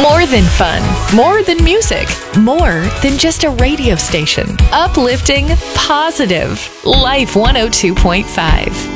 More than fun, more than music, more than just a radio station. Uplifting, positive. Life 102.5.